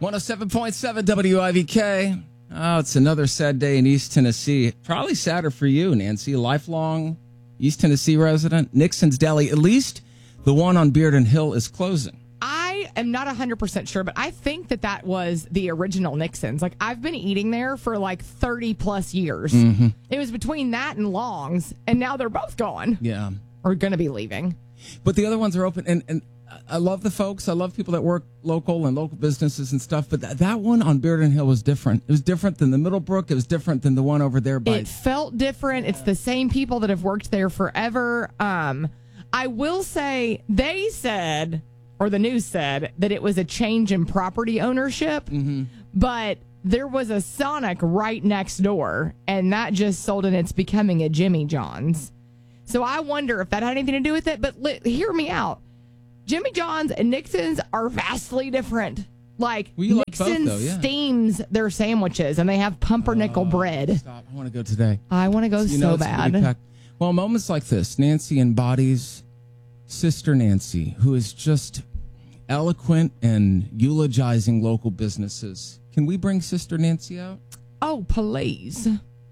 107.7 WIVK. Oh, it's another sad day in East Tennessee. Probably sadder for you, Nancy. Lifelong East Tennessee resident. Nixon's Deli, at least the one on Bearden Hill, is closing. I am not 100% sure, but I think that was the original Nixon's. Like, I've been eating there for like 30 plus years. Mm-hmm. It was between that and Long's, and now they're both gone. Yeah. Or going to be leaving. But the other ones are open, and I love the folks. I love people that work local and local businesses and stuff. But that one on Bearden Hill was different. It was different than the Middlebrook. It was different than the one over there by. It felt different. It's the same people that have worked there forever. I will say they said, or the news said, that it was a change in property ownership. Mm-hmm. But there was a Sonic right next door, and that just sold, and it's becoming a Jimmy John's. So I wonder if that had anything to do with it. But hear me out. Jimmy John's and Nixon's are vastly different. Like, Nixon's steams their sandwiches, and they have pumpernickel bread. Stop. I want to go today. I want to go so bad. Well, moments like this, Nancy embodies Sister Nancy, who is just eloquent and eulogizing local businesses. Can we bring Sister Nancy out? Oh, please.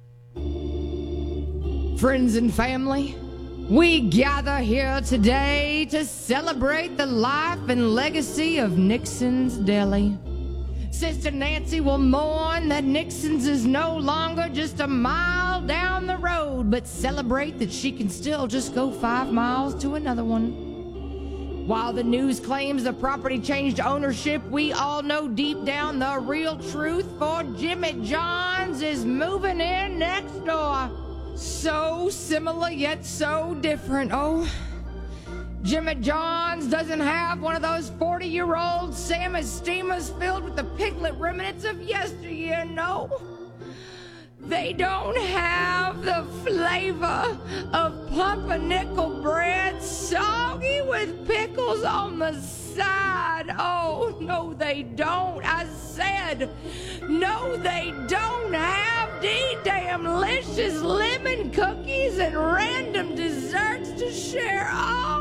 Friends and family, we gather here today to celebrate the life and legacy of Nixon's Deli. Sister Nancy will mourn that Nixon's is no longer just a mile down the road, but celebrate that she can still just go 5 miles to another one. While the news claims the property changed ownership, we all know deep down the real truth, for Jimmy John's is moving in next door. So similar yet so different. Oh, Jimmy John's doesn't have one of those 40-year-old salmon steamers filled with the piglet remnants of yesteryear. No, they don't have the flavor of pumpernickel bread soggy with pickles on the side. Oh, no, they don't. I said, no, they don't have the damn licious lemon cookies and random desserts to share. Oh,